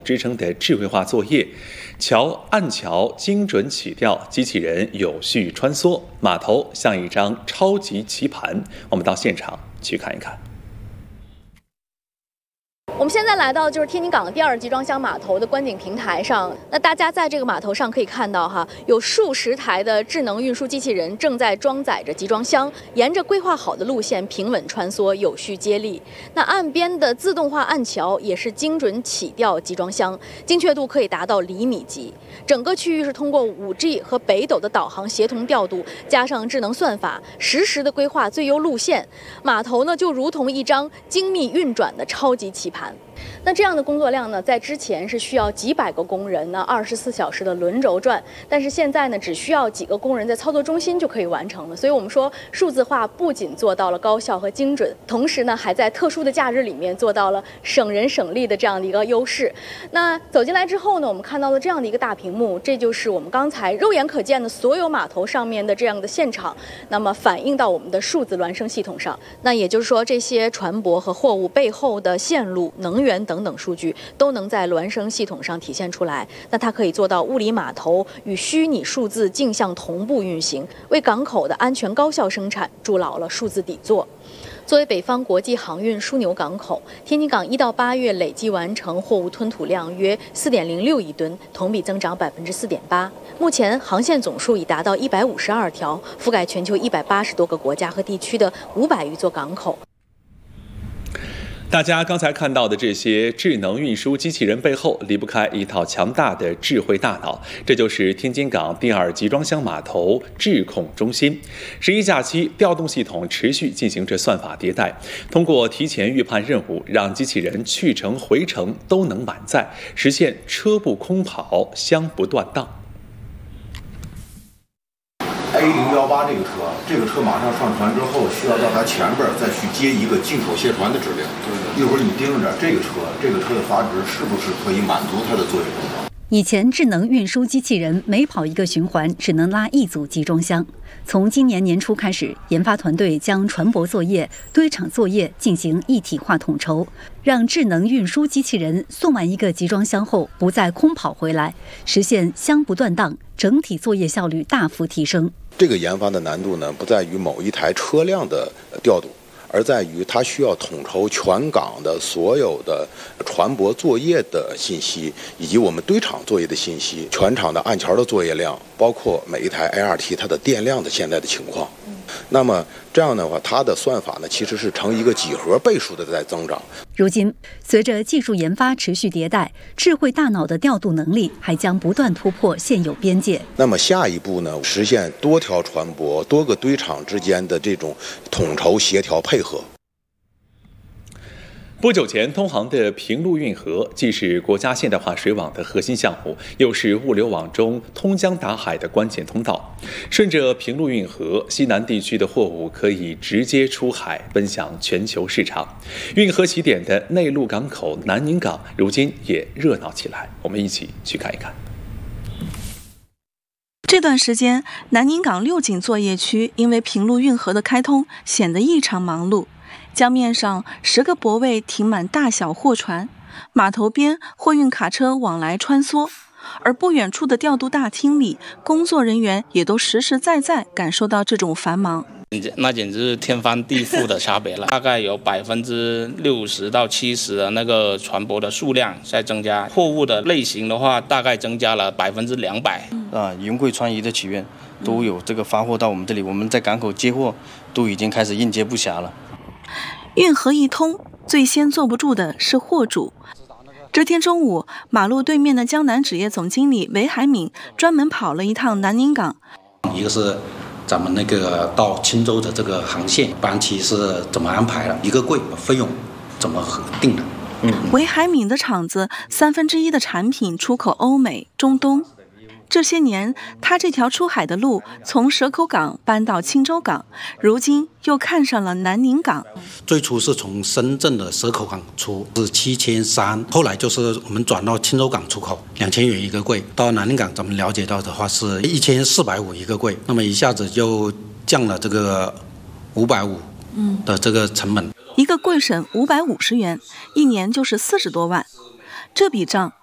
支撑的智慧化作业，暗桥精准起吊，机器人有序穿梭，码头像一张超级棋盘。我们到现场去看一看。 我们现在来到就是天津港第2集装箱码头的观景平台上，那大家在这个码头上可以看到有数十台的智能运输机器人正在装载着集装箱，沿着规划好的路线平稳穿梭，有序接力。那岸边的自动化暗桥也是精准起吊集装箱，精确度可以达到厘米级。整个区域是通过5G 和北斗的导航协同调度，加上智能算法，实时的规划最优路线。码头呢就如同一张精密运转的超级棋盘。那这样的工作量呢，在之前是需要几百个工人呢24小时的轮轴转，但是现在呢，只需要几个工人在操作中心就可以完成了。所以我们说，数字化不仅做到了高效和精准，同时呢，还在特殊的假日里面做到了省人省力的这样的一个优势。那走进来之后呢，我们看到了这样的一个大屏幕，这就是我们刚才肉眼可见的所有码头上面的这样的现场，那么反映到我们的数字孪生系统上。那也就是说，这些船舶和货物背后的线路、能源等等数据都能在孪生系统上体现出来。那它可以做到物理码头与虚拟数字镜像同步运行，为港口的安全高效生产筑牢了数字底座。作为北方国际航运枢纽港口，天津港1到8月累计完成货物吞吐量约4.06亿吨，同比增长4.8%。目前航线总数已达到152条，覆盖全球180多个国家和地区的500余座港口。 大家刚才看到的这些智能运输机器人背后，离不开一套强大的智慧大脑，这就是天津港第2集装箱码头智控中心。11假期调动系统持续进行着算法迭代，通过提前预判任务，让机器人去程回程都能满载，实现车不空跑，箱不断档。 A018这个车马上上船之后，需要到它前边再去接一个进口卸船的指令。一会儿你盯着这个车的阀值是不是可以满足它的作业功能。 以前智能运输机器人每跑一个循环只能拉一组集装箱，从今年年初开始，研发团队将船舶作业、堆场作业进行一体化统筹，让智能运输机器人送完一个集装箱后不再空跑回来，实现箱不断档，整体作业效率大幅提升。 这个研发的难度呢，不在于某一台车辆的调度，而在于它需要统筹全港的所有的船舶作业的信息，以及我们堆场作业的信息，全场的暗桥的作业量，包括每一台 ART 它的电量的现在的情况。那么这样的话，它的算法呢，其实是呈一个几何倍数的在增长。 如今，随着技术研发持续迭代，智慧大脑的调度能力还将不断突破现有边界。 那么下一步呢，实现多条船舶、多个堆场之间的这种统筹协调配合。 不久前通航的平陆运河，既是国家现代化水网的核心项目，又是物流网中通江达海的关键通道。顺着平陆运河，西南地区的货物可以直接出海，奔向全球市场。运河起点的内陆港口南宁港，如今也热闹起来。我们一起去看一看。 这段时间，南宁港6井作业区因为平陆运河的开通，显得异常忙碌。江面上10个泊位停满大小货船，码头边货运卡车往来穿梭，而不远处的调度大厅里，工作人员也都实实在在感受到这种繁忙。 那简直是天翻地覆的差别了，大概有60%到70%的那个船舶的数量在增加，货物的类型的话，大概增加了200%。 云贵川渝的起源都有这个发货到我们这里，我们在港口接货都已经开始应接不暇了。 运河一通，最先坐不住的是货主。这天中午，马路对面的江南纸业总经理韦海敏专门跑了一趟南宁港。 一个是咱们那个到青州的这个航线班期是怎么安排的，一个柜费用怎么核定的。 韦海敏的厂子1/3的产品出口欧美、中东。这些年，他这条出海的路从蛇口港搬到青州港，如今又看上了南宁港。 最初是从深圳的蛇口港出，是7300，后来就是我们转到青州港出口，2000元一个柜。到南宁港，咱们了解到的话是1450一个柜，那么一下子就降了这个550的这个成本。 一个柜省550元，一年就是40多万。这笔账